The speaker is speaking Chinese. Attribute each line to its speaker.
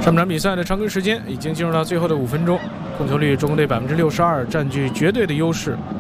Speaker 1: 上半场比赛的常规时间已经进入到最后的5分钟，控球率中国队62%，占据绝对的优势。